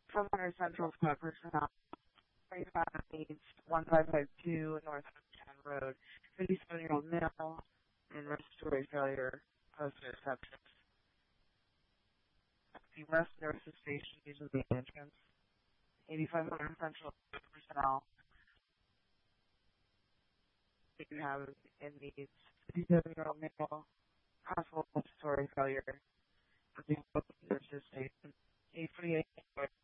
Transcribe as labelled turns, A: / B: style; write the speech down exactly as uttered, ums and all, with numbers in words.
A: From Hunter Central Squad personnel, twenty-five needs one five five two North Town Road, fifty-seven-year-old male, and respiratory failure, post-sepsis. The West Nurses Station uses the entrance. eighty-five hundred Central personnel. You have in needs fifty-seven-year-old male, possible respiratory failure. The West Nurses Station, eight forty-eight